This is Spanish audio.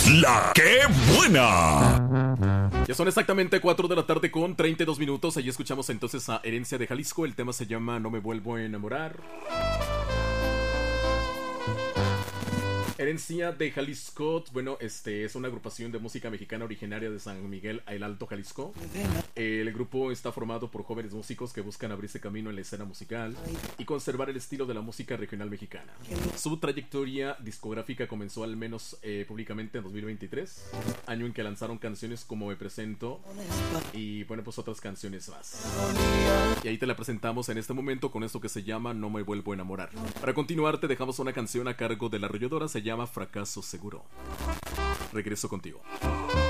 La que buena. Ya son exactamente 4 de la tarde con 32 minutos. Allí escuchamos entonces a Herencia de Jalisco. El tema se llama No me vuelvo a enamorar. Herencia de Jalisco, bueno, es una agrupación de música mexicana originaria de San Miguel el Alto, Jalisco. El grupo está formado por jóvenes músicos que buscan abrirse camino en la escena musical y conservar el estilo de la música regional mexicana. Su trayectoria discográfica comenzó al menos públicamente en 2023, año en que lanzaron canciones como Me Presento y bueno, pues otras canciones más. Y ahí te la presentamos en este momento con esto que se llama No me vuelvo a enamorar. Para continuar te dejamos una canción a cargo de La Arrolladora, se llama Fracaso Seguro. Regreso contigo.